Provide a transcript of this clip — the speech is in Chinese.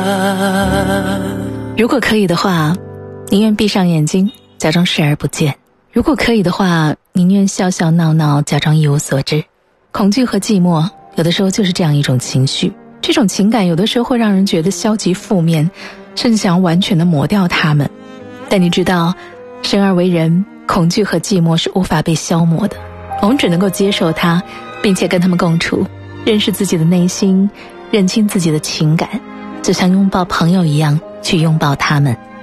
如果可以的话，宁愿闭上眼睛假装视而不见，如果可以的话，宁愿笑笑闹闹假装一无所知。恐惧和寂寞有的时候就是这样一种情绪，这种情感有的时候会让人觉得消极负面，甚至想要完全的抹掉它们。但你知道，生而为人，恐惧和寂寞是无法被消磨的，我们只能够接受它，并且跟他们共处，认识自己的内心，认清自己的情感，就像拥抱朋友一样去拥抱他们。